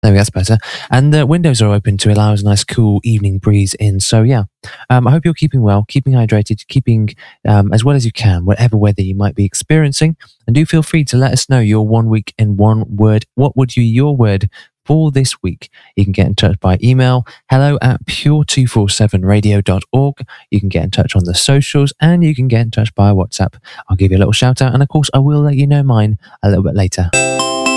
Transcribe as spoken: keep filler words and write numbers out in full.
There we go, that's better. And the windows are open to allow us a nice cool evening breeze in. So yeah, um, I hope you're keeping well, keeping hydrated, keeping um, as well as you can, whatever weather you might be experiencing. And do feel free to let us know your one week in one word. What would be your word for this week? You can get in touch by email, hello at pure two forty-seven radio dot org. You can get in touch on the socials, and you can get in touch by WhatsApp. I'll give you a little shout out, and of course I will let you know mine a little bit later.